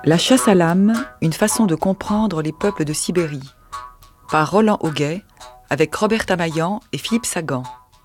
La chasse à l'âme, une façon de comprendre les peuples de Sibérie, par Roland Auguet, avec Robert Tamayan et Philippe Sagan.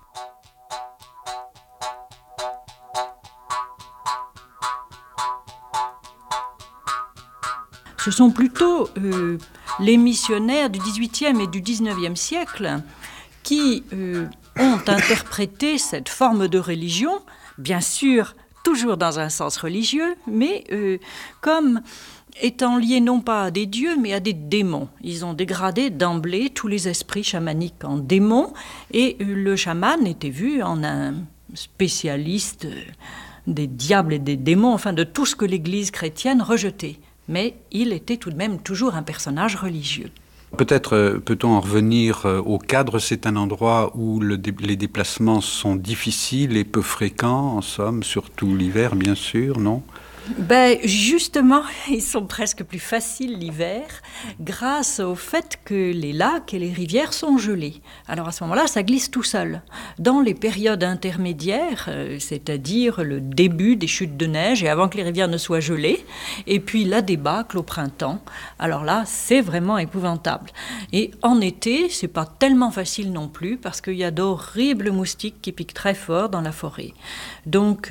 Ce sont plutôt les missionnaires du XVIIIe et du XIXe siècle qui ont interprété cette forme de religion, bien sûr toujours dans un sens religieux, mais comme étant liés non pas à des dieux, mais à des démons. Ils ont dégradé d'emblée tous les esprits chamaniques en démons, et le chaman était vu en un spécialiste des diables et des démons, enfin de tout ce que l'Église chrétienne rejetait. Mais il était tout de même toujours un personnage religieux. Peut-être peut-on en revenir au cadre. C'est un endroit où les déplacements sont difficiles et peu fréquents, en somme, surtout l'hiver, bien sûr, non ? Justement, ils sont presque plus faciles l'hiver grâce au fait que les lacs et les rivières sont gelés. Alors à ce moment-là, ça glisse tout seul. Dans les périodes intermédiaires, c'est-à-dire le début des chutes de neige et avant que les rivières ne soient gelées, et puis la débâcle au printemps, alors là, c'est vraiment épouvantable. Et en été, c'est pas tellement facile non plus parce qu'il y a d'horribles moustiques qui piquent très fort dans la forêt. Donc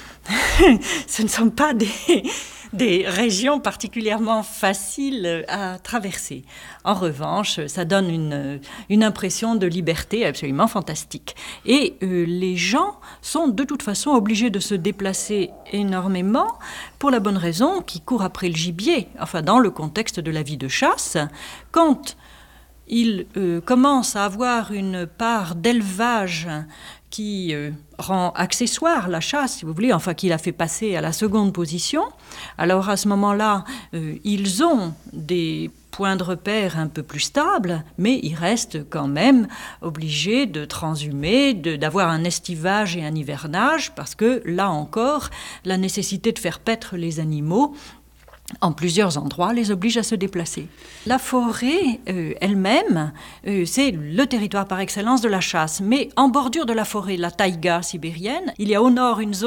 ce ne sont pas des régions particulièrement faciles à traverser. En revanche, ça donne une impression de liberté absolument fantastique. Et les gens sont de toute façon obligés de se déplacer énormément pour la bonne raison qu'ils courent après le gibier. Enfin, dans le contexte de la vie de chasse, quand ils commencent à avoir une part d'élevage qui rend accessoire la chasse, si vous voulez, enfin qui la fait passer à la seconde position. Alors à ce moment-là, ils ont des points de repère un peu plus stables, mais ils restent quand même obligés de transhumer, d'avoir un estivage et un hivernage, parce que là encore, la nécessité de faire paître les animaux en plusieurs endroits, les oblige à se déplacer. La forêt elle-même, c'est le territoire par excellence de la chasse. Mais en bordure de la forêt, la taïga sibérienne, il y a au nord une zone